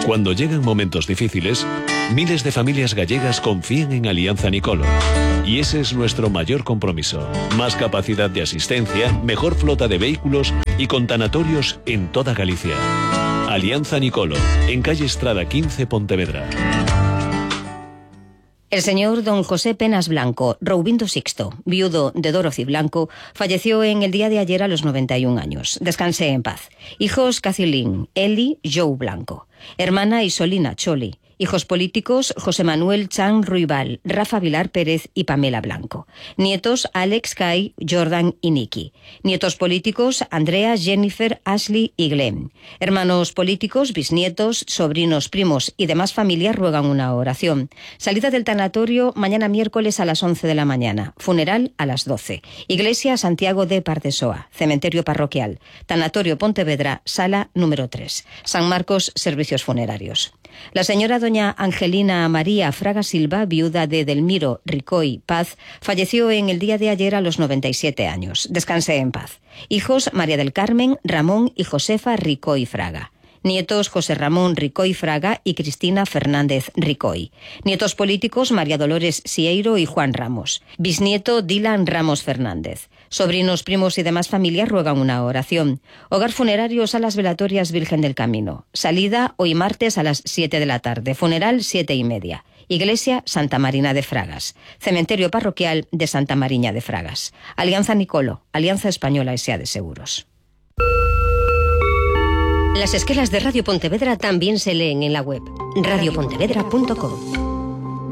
Cuando llegan momentos difíciles, miles de familias gallegas confían en Alianza Nicolo. Y ese es nuestro mayor compromiso. Más capacidad de asistencia, mejor flota de vehículos y con tanatorios en toda Galicia. Alianza Nicolo, en calle Estrada 15, Pontevedra. El señor don José Penas Blanco, Roubindo Sixto, viudo de Dorothy Blanco, falleció en el día de ayer a los 91 años. Descanse en paz. Hijos: Kathleen, Eli, Joe Blanco. Hermana: Isolina Choli. Hijos políticos: José Manuel Chan Ruibal, Rafa Vilar Pérez y Pamela Blanco. Nietos: Alex, Kai, Jordan y Nicky. Nietos políticos: Andrea, Jennifer, Ashley y Glenn. Hermanos políticos, bisnietos, sobrinos, primos y demás familias ruegan una oración. Salida del tanatorio mañana miércoles a las 11 de la mañana. Funeral a las 12. Iglesia Santiago de Pardesoa. Cementerio parroquial. Tanatorio Pontevedra, sala número 3. San Marcos, servicios funerarios. La señora doña Angelina María Fraga Silva, viuda de Delmiro Ricoy Paz, falleció en el día de ayer a los 97 años. Descanse en paz. Hijos: María del Carmen, Ramón y Josefa Ricoy Fraga. Nietos: José Ramón Ricoy Fraga y Cristina Fernández Ricoy. Nietos políticos: María Dolores Sieiro y Juan Ramos. Bisnieto: Dylan Ramos Fernández. Sobrinos, primos y demás familias ruegan una oración. Hogar funerario, Salas Velatorias Virgen del Camino. Salida hoy martes a las 7 de la tarde. Funeral 7:30. Iglesia Santa Marina de Fragas. Cementerio parroquial de Santa Mariña de Fragas. Alianza Nicolo, Alianza Española S.A. de Seguros. Las esquelas de Radio Pontevedra también se leen en la web radiopontevedra.com.